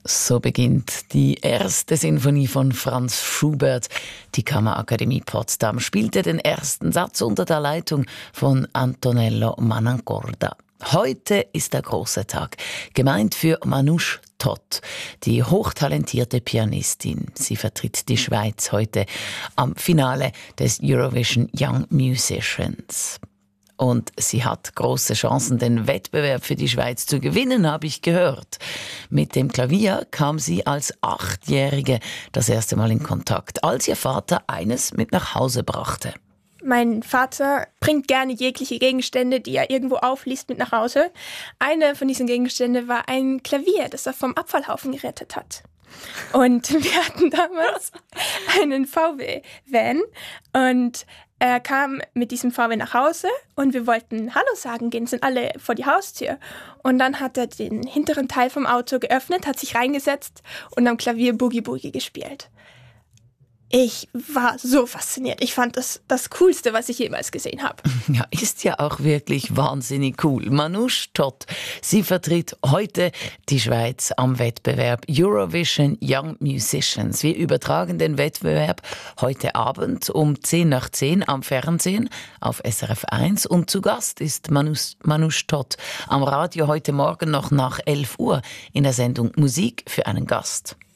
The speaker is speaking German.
So beginnt die erste Sinfonie von Franz Schubert. Die Kammerakademie Potsdam spielte den ersten Satz unter der Leitung von Antonello Manancorda. Heute ist der große Tag, gemeint für Manouche Todt, die hochtalentierte Pianistin. Sie vertritt die Schweiz heute am Finale des Eurovision Young Musicians. Und sie hat große Chancen, den Wettbewerb für die Schweiz zu gewinnen, habe ich gehört. Mit dem Klavier kam sie als 8-Jährige das erste Mal in Kontakt, als ihr Vater eines mit nach Hause brachte. Mein Vater bringt gerne jegliche Gegenstände, die er irgendwo aufliest, mit nach Hause. Eine von diesen Gegenständen war ein Klavier, das er vom Abfallhaufen gerettet hat. Und wir hatten damals einen VW-Van und er kam mit diesem VW nach Hause und wir wollten Hallo sagen gehen, sind alle vor die Haustür. Und dann hat er den hinteren Teil vom Auto geöffnet, hat sich reingesetzt und am Klavier Boogie Boogie gespielt. Ich war so fasziniert. Ich fand das Coolste, was ich jemals gesehen habe. Ja, ist ja auch wirklich wahnsinnig cool. Manouche Todt, sie vertritt heute die Schweiz am Wettbewerb Eurovision Young Musicians. Wir übertragen den Wettbewerb heute Abend um 10 nach 10 am Fernsehen auf SRF 1. Und zu Gast ist Manouche Todt am Radio heute Morgen noch nach 11 Uhr in der Sendung Musik für einen Gast.